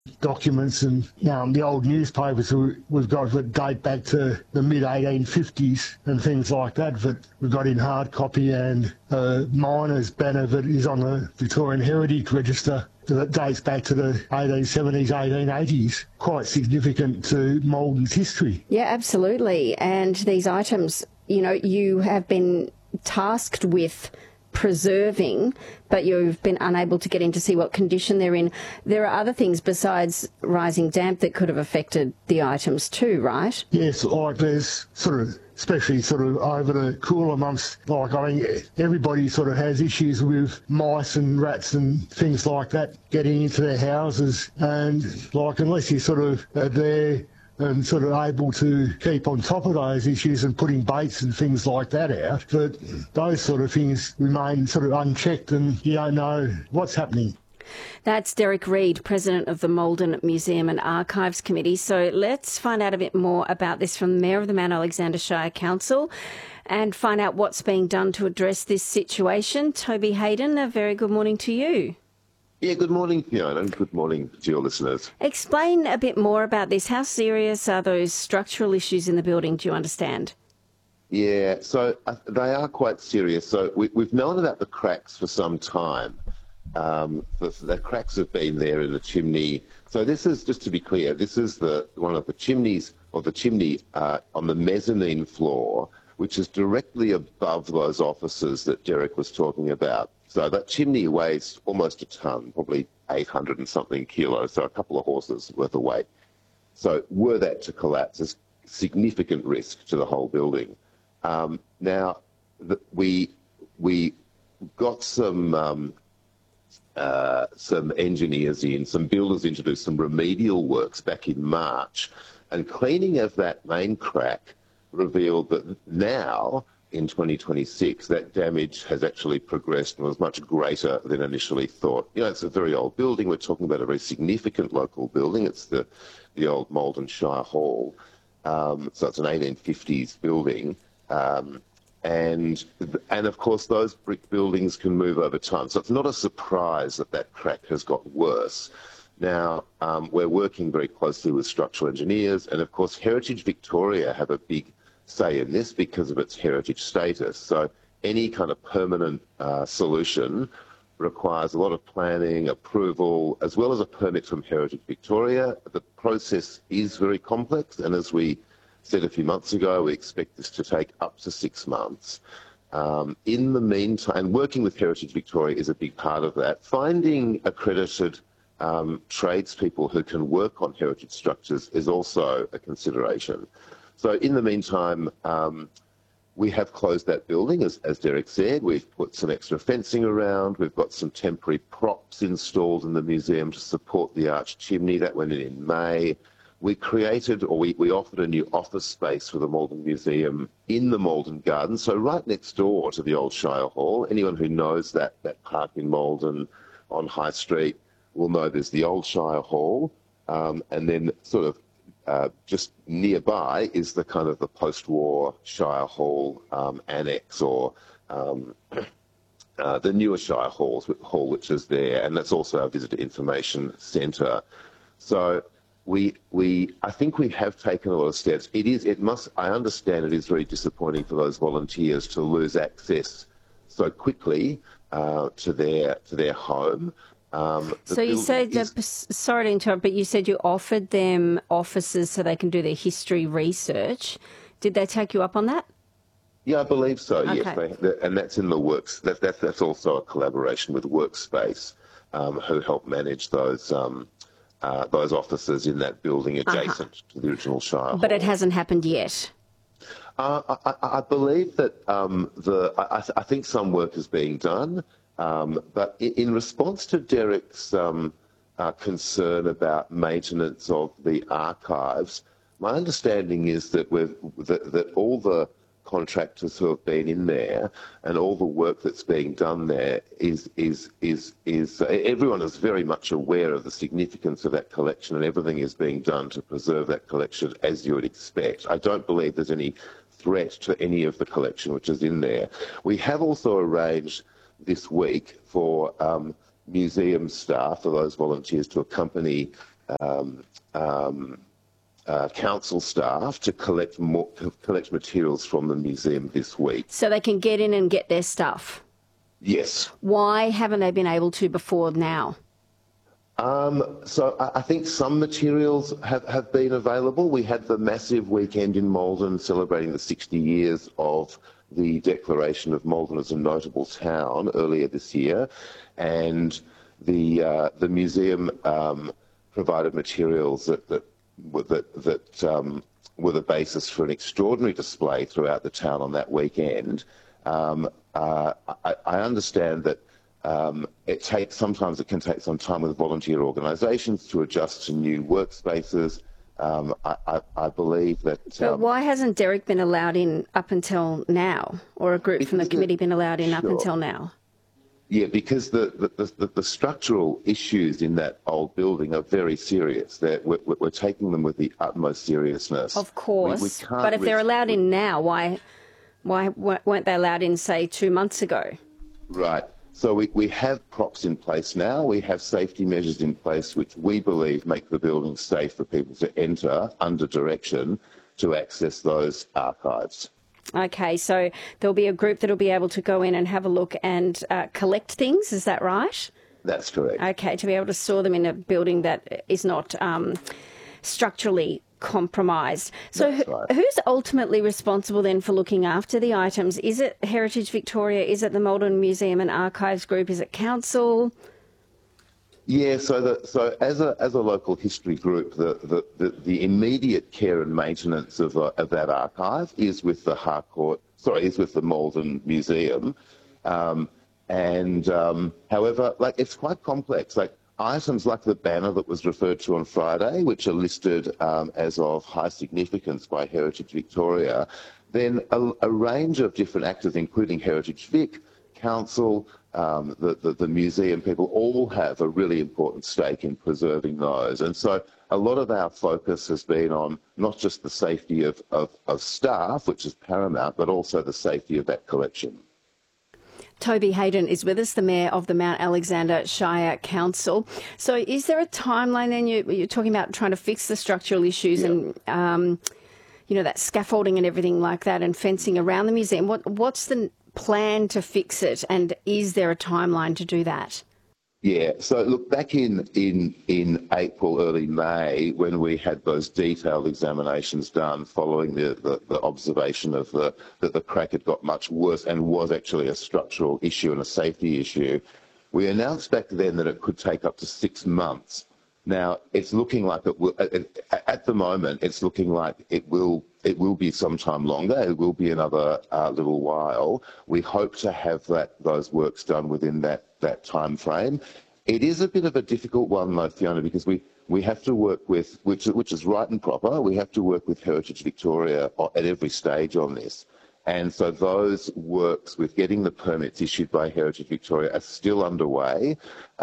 documents and the old newspapers we've got that date back to the mid-1850s and things like that we've got in hard copy, and miner's banner that is on the Victorian Heritage Register that dates back to the 1870s, 1880s. Quite significant to Maldon's history. Yeah, absolutely. And these items, you have been tasked with preserving, but you've been unable to get in to see what condition they're in. There are other things besides rising damp that could have affected the items too, right? Yes, like there's especially over the cooler months, everybody has issues with mice and rats and things like that getting into their houses, and unless you are there and able to keep on top of those issues and putting baits and things like that out, but those things remain unchecked and you don't know what's happening. That's Derek Reed, President of the Maldon Museum and Archives Committee. So let's find out a bit more about this from the Mayor of the Mount Alexander Shire Council and find out what's being done to address this situation. Toby Hayden, a very good morning to you. Yeah, good morning, Fiona, and good morning to your listeners. Explain a bit more about this. How serious are those structural issues in the building, do you understand? Yeah, so they are quite serious. So we've known about the cracks for some time. The cracks have been there in the chimney. So this is, just to be clear, this is one of the chimneys, or the chimney on the mezzanine floor, which is directly above those offices that Derek was talking about. So that chimney weighs almost a tonne, probably 800 and something kilos, so a couple of horses worth of weight. So were that to collapse, there's significant risk to the whole building. Now, we got some engineers in, some builders in to do some remedial works back in March, and cleaning of that main crack revealed that now, in 2026, that damage has actually progressed and was much greater than initially thought. It's a very old building. We're talking about a very significant local building. It's the old Maldon Shire Hall. So it's an 1850s building. And of course, those brick buildings can move over time. So it's not a surprise that crack has got worse. Now, we're working very closely with structural engineers, and of course, Heritage Victoria have a big say in this because of its heritage status. So any kind of permanent solution requires a lot of planning, approval, as well as a permit from Heritage Victoria. The process is very complex, and as we said a few months ago, we expect this to take up to 6 months. In the meantime, working with Heritage Victoria is a big part of that. Finding accredited tradespeople who can work on heritage structures is also a consideration. So in the meantime, we have closed that building, as Derek said. We've put some extra fencing around. We've got some temporary props installed in the museum to support the arched chimney. That went in May. We created, or we offered a new office space for the Maldon Museum in the Maldon Garden, so right next door to the old Shire Hall. Anyone who knows that park in Maldon on High Street will know there's the old Shire Hall, and then just nearby is the kind of the post-war Shire Hall annex, or the newer Shire Hall, which is there, and that's also our visitor information centre. So I think we have taken a lot of steps. I understand it is very disappointing for those volunteers to lose access so quickly to their home. So you said, sorry to interrupt, but you said you offered them offices so they can do their history research. Did they take you up on that? Yeah, I believe so. Okay. Yes, and that's in the works. That's also a collaboration with Workspace, who help manage those offices in that building adjacent to the original Shire Hall. But it hasn't happened yet. I believe that I think some work is being done. But in response to Derek's concern about maintenance of the archives, my understanding is that that all the contractors who have been in there and all the work that's being done there is everyone is very much aware of the significance of that collection, and everything is being done to preserve that collection as you would expect. I don't believe there's any threat to any of the collection which is in there. We have also arranged this week for museum staff, for those volunteers, to accompany council staff to collect materials from the museum this week. So they can get in and get their stuff? Yes. Why haven't they been able to before now? So I think some materials have been available. We had the massive weekend in Maldon celebrating the 60 years of the declaration of Maldon as a notable town earlier this year, and the museum provided materials that were the basis for an extraordinary display throughout the town on that weekend. I understand that sometimes it can take some time with volunteer organisations to adjust to new workspaces. I believe that. But why hasn't Derek been allowed in up until now, or a group from the committee been allowed in up until now? Yeah, because the structural issues in that old building are very serious. We're taking them with the utmost seriousness. Of course, but if they're allowed in now, why weren't they allowed in, say, 2 months ago? Right. So we have props in place now. We have safety measures in place which we believe make the building safe for people to enter under direction to access those archives. Okay, so there'll be a group that'll be able to go in and have a look and collect things, is that right? That's correct. Okay, to be able to store them in a building that is not structurally compromised. So right. Who's ultimately responsible then for looking after the items? Is it Heritage Victoria? Is it the Maldon Museum and Archives Group? Is it council? Yeah, so as a local history group, the immediate care and maintenance of that archive is with the Maldon Museum, however, it's quite complex. Items like the banner that was referred to on Friday, which are listed as of high significance by Heritage Victoria, then a range of different actors, including Heritage Vic, Council, the museum people, all have a really important stake in preserving those. And so a lot of our focus has been on not just the safety of staff, which is paramount, but also the safety of that collection. Toby Hayden is with us, the Mayor of the Mount Alexander Shire Council. So is there a timeline then? You're talking about trying to fix the structural issues and, that scaffolding and everything like that and fencing around the museum. What's the plan to fix it, and is there a timeline to do that? Yeah, so look, back in April, early May, when we had those detailed examinations done following the observation of that the crack had got much worse and was actually a structural issue and a safety issue, we announced back then that it could take up to 6 months. Now, it's looking like it will, at the moment, it's looking like it will be some time longer. It will be another little while. We hope to have those works done within that time frame. It is a bit of a difficult one, though, Fiona, because we have to work with, which is right and proper, we have to work with Heritage Victoria at every stage on this. And so those works with getting the permits issued by Heritage Victoria are still underway.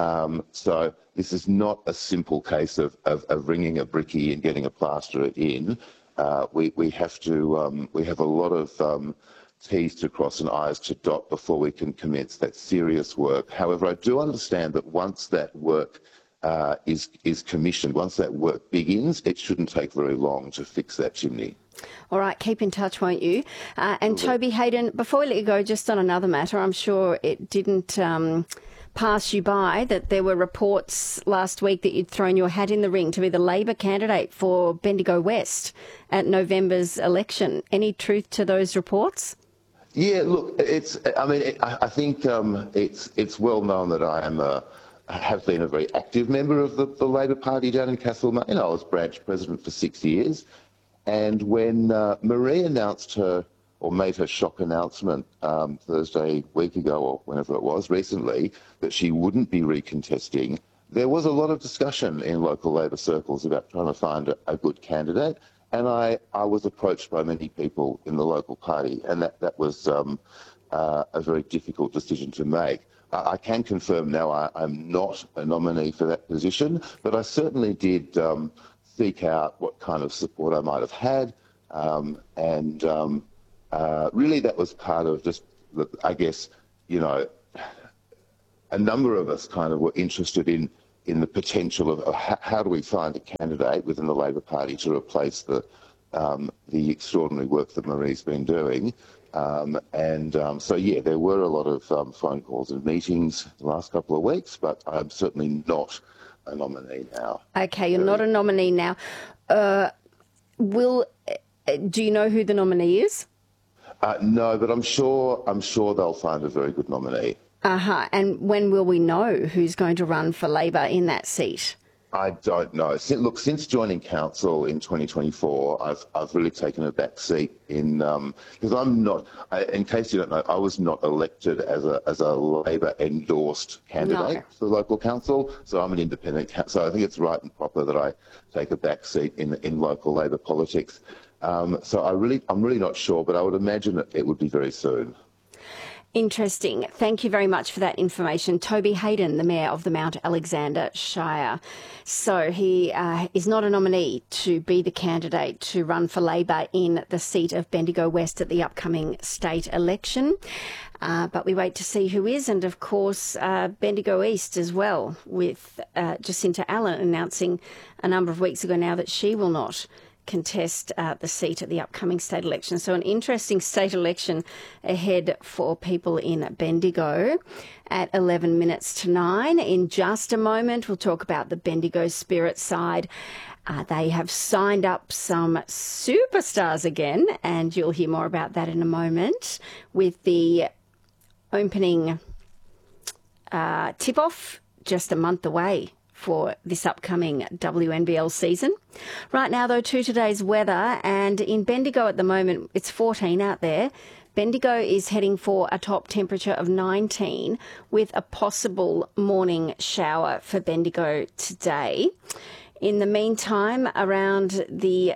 So this is not a simple case of ringing a brickie and getting a plasterer in. We have a lot of T's to cross and I's to dot before we can commence that serious work. However, I do understand that once that work is commissioned, once that work begins, it shouldn't take very long to fix that chimney. All right, keep in touch, won't you? And Toby Hayden, before we let you go, just on another matter, I'm sure it didn't pass you by that there were reports last week that you'd thrown your hat in the ring to be the Labor candidate for Bendigo West at November's election. Any truth to those reports? Yeah, look, I think it's well known that I have been a very active member of the Labor Party down in Castlemaine. I was branch president for 6 years. And when Marie made her shock announcement Thursday week ago, or whenever it was, recently, that she wouldn't be recontesting, there was a lot of discussion in local Labor circles about trying to find a good candidate. And I was approached by many people in the local party, and that was a very difficult decision to make. I can confirm now I'm not a nominee for that position, but I certainly did seek out what kind of support I might have had, really that was part of just, I guess, a number of us kind of were interested in in the potential of how do we find a candidate within the Labor Party to replace the extraordinary work that Marie's been doing. So there were a lot of phone calls and meetings the last couple of weeks, but I'm certainly not a nominee now. Okay, you're not a nominee now. Do you know who the nominee is? No, but I'm sure they'll find a very good nominee. And when will we know who's going to run for Labor in that seat? I don't know. Since joining council in 2024, I've really taken a back seat in because I'm not. In case you don't know, I was not elected as a Labor endorsed candidate for the local council. So I'm an independent. So I think it's right and proper that I take a back seat in local Labor politics. So I'm really not sure, but I would imagine that it would be very soon. Interesting. Thank you very much for that information. Toby Hayden, the Mayor of the Mount Alexander Shire. So he is not a nominee to be the candidate to run for Labor in the seat of Bendigo West at the upcoming state election. But we wait to see who is. And, of course, Bendigo East as well, with Jacinta Allen announcing a number of weeks ago now that she will not contest the seat at the upcoming state election. So an interesting state election ahead for people in Bendigo at 11 minutes to 9. In just a moment, we'll talk about the Bendigo Spirit side. They have signed up some superstars again, and you'll hear more about that in a moment with the opening tip-off just a month away for this upcoming WNBL season. Right now, though, to today's weather, and in Bendigo at the moment, it's 14 out there. Bendigo is heading for a top temperature of 19 with a possible morning shower for Bendigo today. In the meantime, around the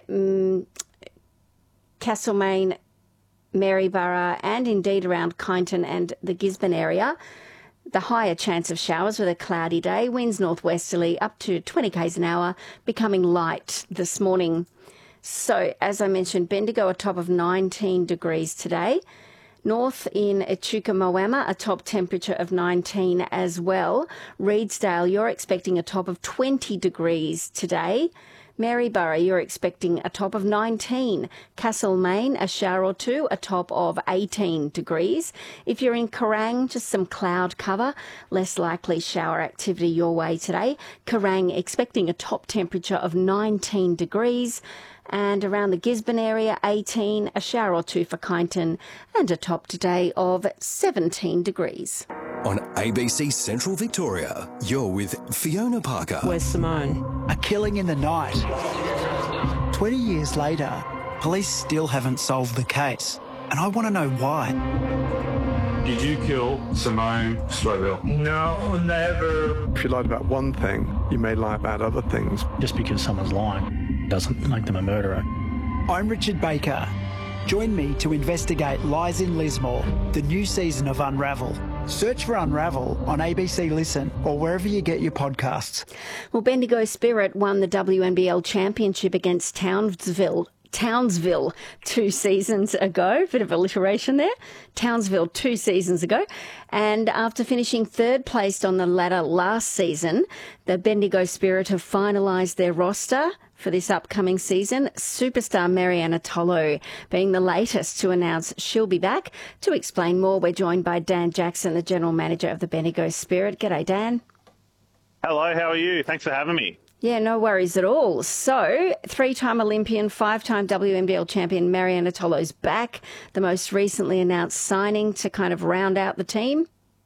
Castlemaine, Maryborough, and indeed around Kyneton and the Gisborne area, the higher chance of showers with a cloudy day, winds northwesterly up to 20 k's an hour, becoming light this morning. So, as I mentioned, Bendigo a top of 19 degrees today. North in Echuca-Moama, a top temperature of 19 as well. Reedsdale, you're expecting a top of 20 degrees today. Maryborough, you're expecting a top of 19. Castlemaine, a shower or two, a top of 18 degrees. If you're in Kerrang, just some cloud cover, less likely shower activity your way today. Kerrang expecting a top temperature of 19 degrees. And around the Gisborne area, 18, a shower or two for Kyneton, and a top today of 17 degrees. On ABC Central Victoria, you're with Fiona Parker. Where's Simone? A killing in the night. 20 years later, police still haven't solved the case, and I want to know why. Did you kill Simone Strobel? No, never. If you lied about one thing, you may lie about other things. Just because someone's lying doesn't make them a murderer. I'm Richard Baker. Join me to investigate Lies in Lismore, the new season of Unravel. Search for Unravel on ABC Listen or wherever you get your podcasts. Well, Bendigo Spirit won the WNBL Championship against Townsville 2 seasons ago. Bit of alliteration there. Townsville 2 seasons ago. And after finishing third placed on the ladder last season, the Bendigo Spirit have finalised their roster for this upcoming season. Superstar Mariana Tolo being the latest to announce she'll be back. To explain more, we're joined by Dan Jackson, the General Manager of the Bendigo Spirit. G'day, Dan. Hello, how are you? Thanks for having me. Yeah, no worries at all. So, 3-time Olympian, 5-time WNBL champion Mariana Tolo's back. The most recently announced signing to kind of round out the team.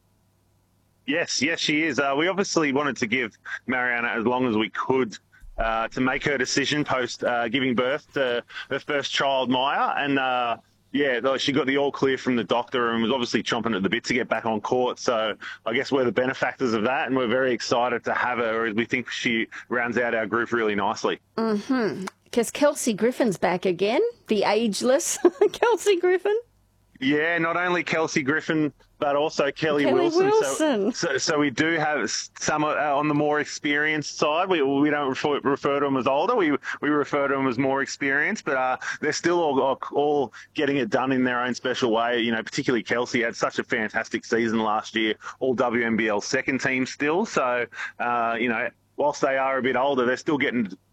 Yes, she is. We obviously wanted to give Mariana as long as we could to make her decision post giving birth to her first child, Maya. And she got the all clear from the doctor and was obviously chomping at the bit to get back on court. So I guess we're the benefactors of that, and we're very excited to have her. We think she rounds out our group really nicely. Mm-hmm. Because Kelsey Griffin's back again, the ageless Kelsey Griffin. Yeah, not only Kelsey Griffin, but also Kelly Wilson. So we do have some on the more experienced side. We don't refer to them as older. We refer to them as more experienced, but they're still all getting it done in their own special way. You know, particularly Kelsey had such a fantastic season last year, all WNBL second team still. So, you know, whilst they are a bit older, they're still getting